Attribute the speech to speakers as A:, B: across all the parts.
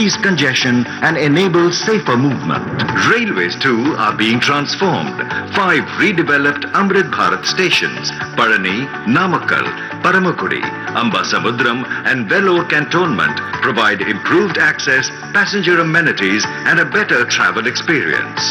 A: ease congestion and enable safer movement. Railways too are being transformed. 5 redeveloped Amrit Bharat stations, Parani, Namakkal, Paramakudi, Ambasamudram and Vellore cantonment provide improved access, passenger amenities and a better travel experience.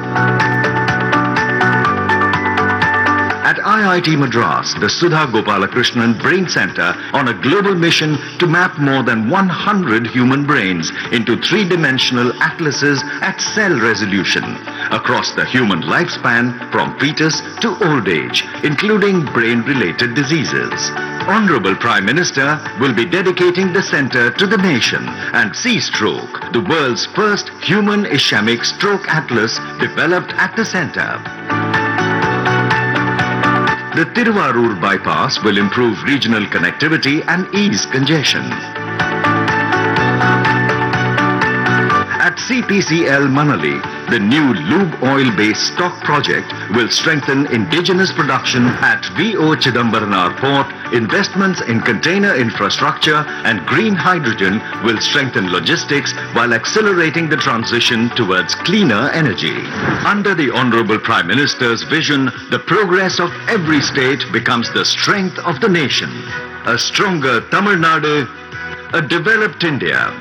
A: At IIT Madras, the Sudha Gopalakrishnan Brain Center on a global mission to map more than 100 human brains into 3-dimensional atlases at cell resolution across the human lifespan from fetus to old age, including brain-related diseases. Honorable Prime Minister will be dedicating the center to the nation and C-Stroke, the world's first human ischemic stroke atlas developed at the center. The Tiruvarur bypass will improve regional connectivity and ease congestion. At CPCL Manali, the new lube oil-based stock project will strengthen indigenous production at VO Chidambaram Port. Investments in container infrastructure and green hydrogen will strengthen logistics while accelerating the transition towards cleaner energy. Under the Honorable Prime Minister's vision, the progress of every state becomes the strength of the nation. A stronger Tamil Nadu, a developed India.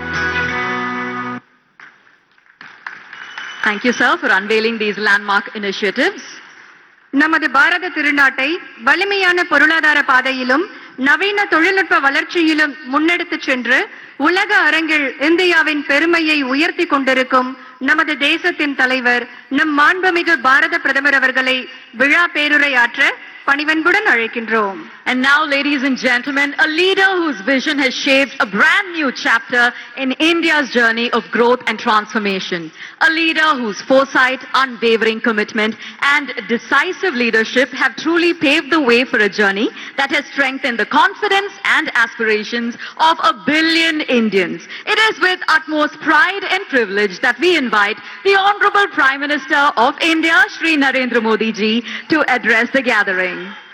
B: Thank you, sir, for unveiling these landmark initiatives.
C: நமது பாரத திருநாட்டை வலிமையான பொருளாதார பாதையிலும் நவீன தொழில்நுட்ப வளர்ச்சியிலும் முன்னெடுத்துச் சென்று உலக அரங்கில் இந்தியாவின் பெருமையை உயர்த்தி கொண்டிருக்கும் நமது தேசத்தின் தலைவர் நம் மாண்புமிகு பாரத பிரதமர் அவர்களை விழா பேருரையாற்ற பணிவன்புடன் அழைக்கின்றோம்.
B: And now, ladies and gentlemen, a leader whose vision has shaped a brand new chapter in India's journey of growth and transformation. A leader whose foresight, unwavering commitment and decisive leadership have truly paved the way for a journey that has strengthened the confidence and aspirations of 1 billion Indians. It is with utmost pride and privilege that we invite the Honorable Prime Minister of India, Shri Narendra Modi ji, to address the gathering.